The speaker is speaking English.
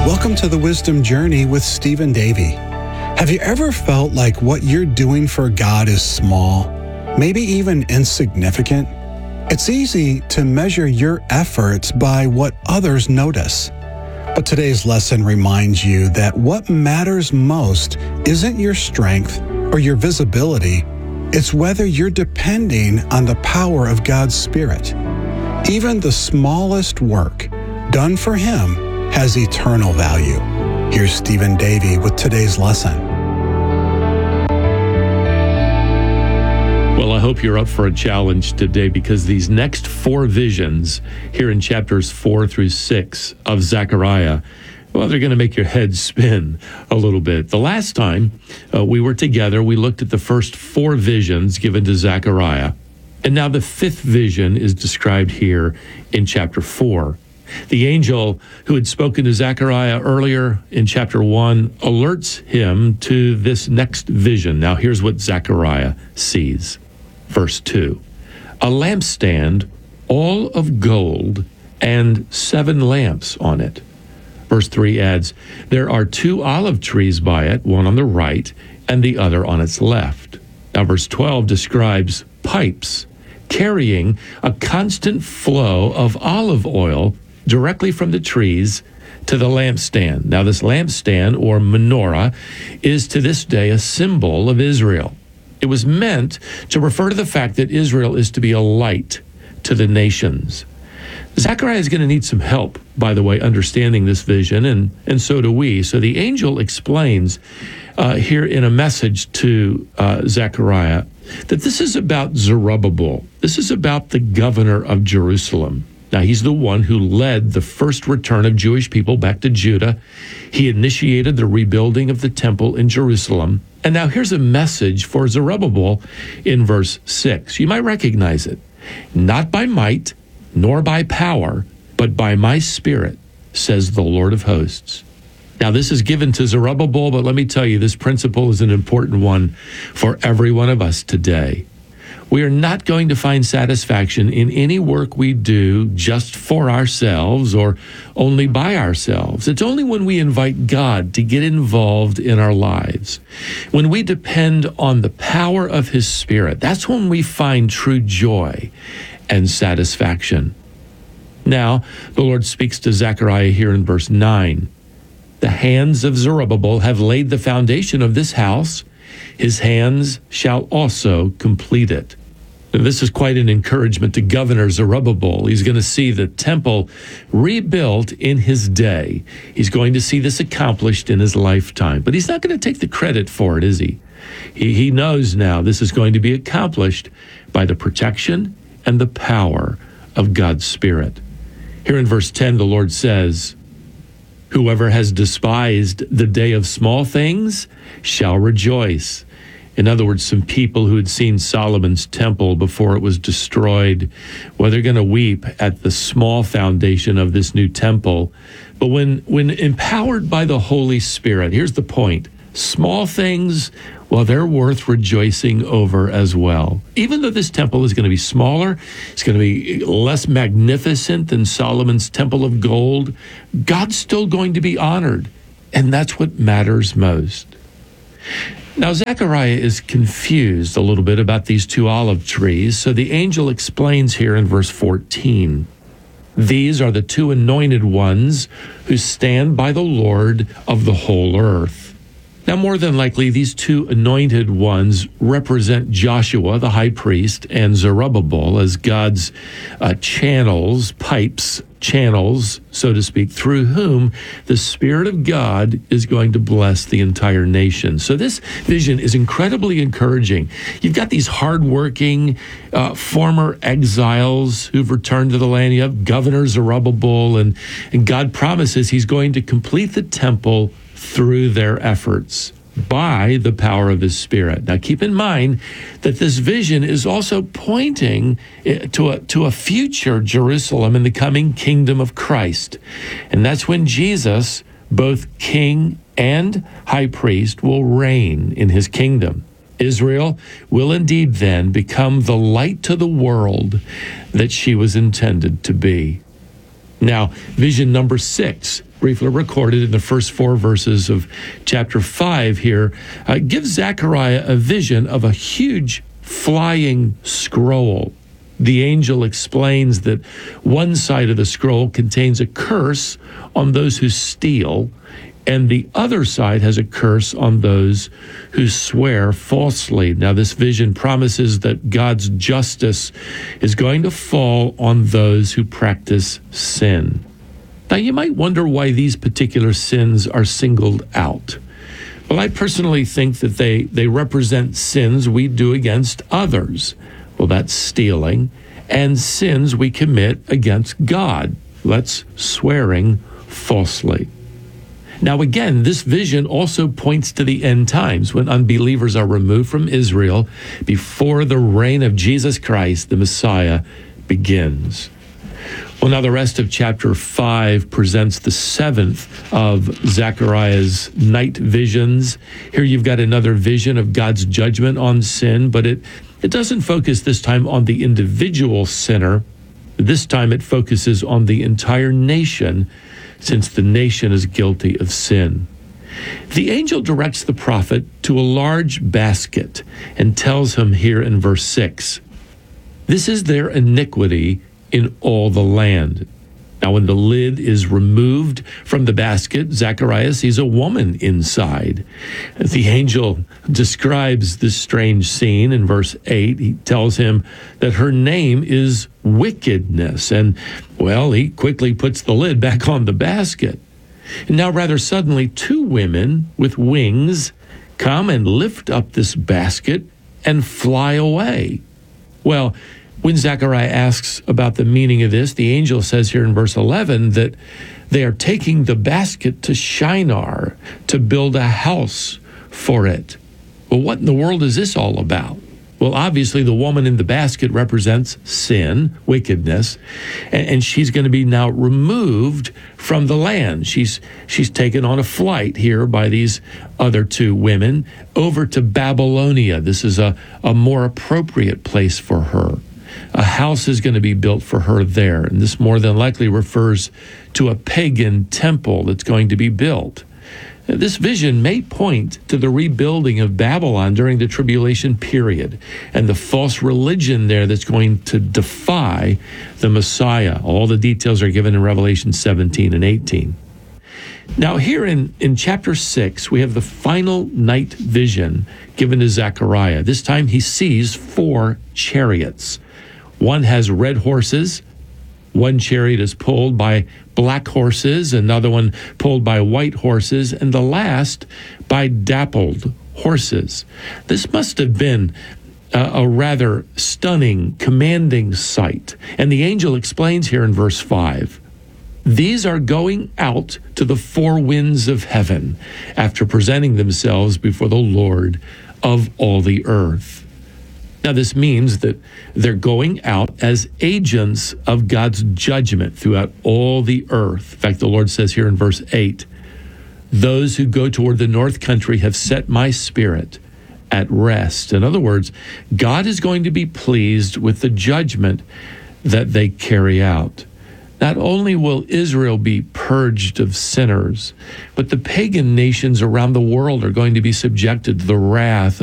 Welcome to the Wisdom Journey with Stephen Davey. Have you ever felt like what you're doing for God is small, maybe even insignificant? It's easy to measure your efforts by what others notice. But today's lesson reminds you that what matters most isn't your strength or your visibility, it's whether you're depending on the power of God's Spirit. Even the smallest work done for Him has eternal value. Here's Stephen Davey with today's lesson. Well, I hope you're up for a challenge today, because these next four visions here in chapters 4 through 6 of Zechariah, well, they're going to make your head spin a little bit. The last time we were together, we looked at the first four visions given to Zechariah. And now the fifth vision is described here in chapter 4. The angel who had spoken to Zechariah earlier in chapter 1 alerts him to this next vision. Now here's what Zechariah sees. Verse 2, a lampstand all of gold and 7 lamps on it. Verse 3 adds, there are 2 olive trees by it, one on the right and the other on its left. Now verse 12 describes pipes carrying a constant flow of olive oil directly from the trees to the lampstand. Now this lampstand, or menorah, is to this day a symbol of Israel. It was meant to refer to the fact that Israel is to be a light to the nations. Zechariah is going to need some help, by the way, understanding this vision, and so do we. So the angel explains here in a message to Zechariah that this is about Zerubbabel. This is about the governor of Jerusalem. Now, he's the one who led the first return of Jewish people back to Judah. He initiated the rebuilding of the temple in Jerusalem. And now here's a message for Zerubbabel in verse 6. You might recognize it. Not by might, nor by power, but by my Spirit, says the Lord of hosts. Now, this is given to Zerubbabel, but let me tell you, this principle is an important one for every one of us today. We are not going to find satisfaction in any work we do just for ourselves or only by ourselves. It's only when we invite God to get involved in our lives, when we depend on the power of His Spirit, that's when we find true joy and satisfaction. Now, the Lord speaks to Zechariah here in verse 9. The hands of Zerubbabel have laid the foundation of this house. His hands shall also complete it. And this is quite an encouragement to Governor Zerubbabel. He's going to see the temple rebuilt in his day. He's going to see this accomplished in his lifetime. But he's not going to take the credit for it, is he? He knows now this is going to be accomplished by the protection and the power of God's Spirit. Here in verse 10, the Lord says, whoever has despised the day of small things shall rejoice. In other words, some people who had seen Solomon's temple before it was destroyed, well, they're going to weep at the small foundation of this new temple. But when empowered by the Holy Spirit, here's the point. Small things, well, they're worth rejoicing over as well. Even though this temple is going to be smaller, it's going to be less magnificent than Solomon's temple of gold, God's still going to be honored. And that's what matters most. Now, Zechariah is confused a little bit about these 2 olive trees, so the angel explains here in verse 14. These are the 2 anointed ones who stand by the Lord of the whole earth. Now, more than likely, these 2 anointed ones represent Joshua, the high priest, and Zerubbabel as God's channels, so to speak, through whom the Spirit of God is going to bless the entire nation. So this vision is incredibly encouraging. You've got these hardworking former exiles who've returned to the land. You have Governor Zerubbabel, and God promises He's going to complete the temple through their efforts by the power of His Spirit. Now, keep in mind that this vision is also pointing to a future Jerusalem in the coming kingdom of Christ. And that's when Jesus, both King and High Priest, will reign in His kingdom. Israel will indeed then become the light to the world that she was intended to be. Now, vision number 6, briefly recorded in the first 4 verses of chapter 5 here, gives Zechariah a vision of a huge flying scroll. The angel explains that one side of the scroll contains a curse on those who steal, and the other side has a curse on those who swear falsely. Now, this vision promises that God's justice is going to fall on those who practice sin. Now, you might wonder why these particular sins are singled out. Well, I personally think that they represent sins we do against others. Well, that's stealing, and sins we commit against God. That's swearing falsely. Now, again, this vision also points to the end times when unbelievers are removed from Israel before the reign of Jesus Christ, the Messiah, begins. Well, now the rest of chapter 5 presents the 7th of Zechariah's night visions. Here you've got another vision of God's judgment on sin, but it doesn't focus this time on the individual sinner. This time it focuses on the entire nation, since the nation is guilty of sin. The angel directs the prophet to a large basket and tells him here in verse 6, "This is their iniquity in all the land." Now, when the lid is removed from the basket, Zechariah sees a woman inside. The angel describes this strange scene in verse 8. He tells him that her name is Wickedness. And, well, he quickly puts the lid back on the basket. And now, rather suddenly, 2 women with wings come and lift up this basket and fly away. Well, when Zechariah asks about the meaning of this, the angel says here in verse 11 that they are taking the basket to Shinar to build a house for it. Well, what in the world is this all about? Well, obviously, the woman in the basket represents sin, wickedness, and she's going to be now removed from the land. She's taken on a flight here by these other 2 women over to Babylonia. This is a more appropriate place for her. A house is going to be built for her there, and this more than likely refers to a pagan temple that's going to be built. This vision may point to the rebuilding of Babylon during the tribulation period and the false religion there that's going to defy the Messiah. All the details are given in Revelation 17 and 18. Now, here in chapter 6, we have the final night vision given to Zechariah. This time he sees 4 chariots. One has red horses, one chariot is pulled by black horses, another one pulled by white horses, and the last by dappled horses. This must have been a rather stunning, commanding sight. And the angel explains here in verse 5, "These are going out to the 4 winds of heaven after presenting themselves before the Lord of all the earth." Now, this means that they're going out as agents of God's judgment throughout all the earth. In fact, the Lord says here in verse 8, "Those who go toward the north country have set my spirit at rest." In other words, God is going to be pleased with the judgment that they carry out. Not only will Israel be purged of sinners, but the pagan nations around the world are going to be subjected to the wrath